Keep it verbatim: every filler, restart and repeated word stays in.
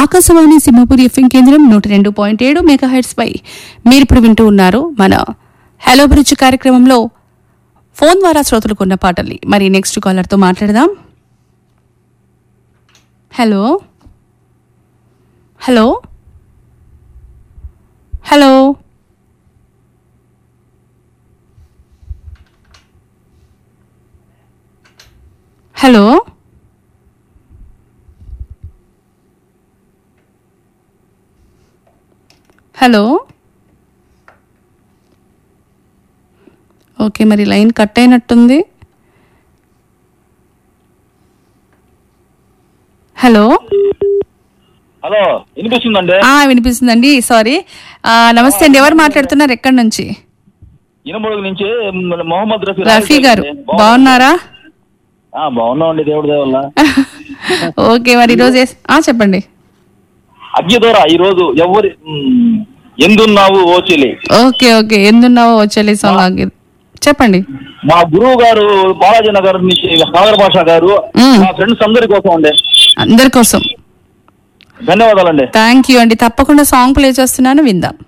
Akashvani Simhapuri FM కేంద్రం నూట రెండు పాయింట్ ఏడు మెగా హెర్ట్జ్ పై మీరు ఇప్పుడు వింటూ ఉన్నారు మన హలో అభిరుచి కార్యక్రమంలో ఫోన్ ద్వారా శ్రోతలకు ఉన్న పాటల్ని. మరి నెక్స్ట్ కాలర్తో మాట్లాడదాం. Hello hello hello hello hello okay, మరి లైన్ కట్ అయినట్టుంది. హలో హలో వినిపిస్తుందండి? వినిపిస్తుందండి. సారీ, నమస్తే అండి. ఎవరు మాట్లాడుతున్నారు, ఎక్కడి నుంచి? ఇనమడుగు నుంచి మొహమ్మద్ రఫీ. రఫీ గారు బాగున్నారా? బాగున్నామండి, దేవుడి దయ వల్ల. ఓకే, మరి ఈరోజు చెప్పండి. అగ్గిదోరా ఈ రోజు ఎవరి ఎందున్నావు ఓచెలి. ఓకే ఓకే, ఎందున్నావు ఓచెలి సాంగ్ చెప్పండి. మా గురువు గారు బాలాజీ నగర్ నుంచి సాగర్ భాష గారు, మా ఫ్రెండ్స్ అందరి కోసం అండి. అందరి కోసం ధన్యవాదాలండి. థ్యాంక్ యూ అండి. తప్పకుండా సాంగ్ ప్లే చేస్తున్నాను, విందాం.